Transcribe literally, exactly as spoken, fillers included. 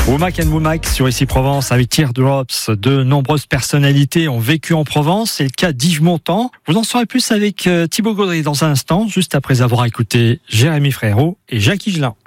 Womack and Womack sur Ici Provence avec Teardrops. De nombreuses personnalités ont vécu en Provence. C'est le cas d'Yves Montand. Vous en saurez plus avec Thibaut Gaudry dans un instant, juste après avoir écouté Jérémy Frérot et Jacques Higelin.